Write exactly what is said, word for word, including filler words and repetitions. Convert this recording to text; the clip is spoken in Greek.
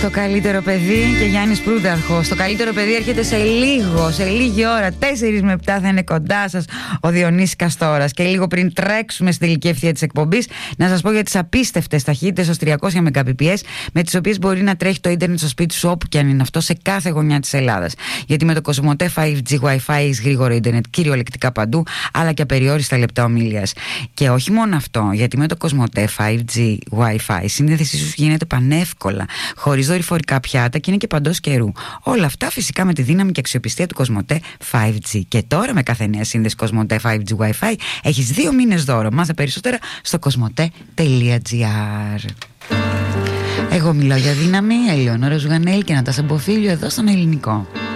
Το καλύτερο παιδί και Γιάννης Προύταρχος. Το καλύτερο παιδί έρχεται σε λίγο, σε λίγη ώρα. τέσσερα με επτά θα είναι κοντά σας ο Διονύσης Καστόρας. Και λίγο πριν τρέξουμε στην τελική ευθεία της εκπομπής, να σας πω για τις απίστευτες ταχύτητες ως τριακόσια μεγαμπιτ με τις οποίες μπορεί να τρέχει το ίντερνετ στο σπίτι σου όπου και αν είναι αυτό, σε κάθε γωνιά της Ελλάδας. Γιατί με το Κοσμοτέ φάιβ τζι Wi-Fi έχεις γρήγορο ίντερνετ κυριολεκτικά παντού, αλλά και απεριόριστα λεπτά ομιλίας. Και όχι μόνο αυτό, γιατί με το Κοσμοτέ φάιβ τζι Wi-Fi η σύνδεσή σου γίνεται πανεύκολα, χωρίς δορυφορικά πιάτα και είναι και παντός καιρού. Όλα αυτά φυσικά με τη δύναμη και αξιοπιστία του Κοσμοτέ φάιβ τζι. Και τώρα με κάθε νέα σύνδεση Κοσμοτέ φάιβ τζι Wi-Fi έχεις δύο μήνες δώρο. Μάθε περισσότερα στο κοσμοτέ τελεία τζι άρ. Εγώ μιλάω για δύναμη, Ελεονόρα Ζουγανέλη και Νατάσα Μποφίλιο εδώ στον Ελληνικό.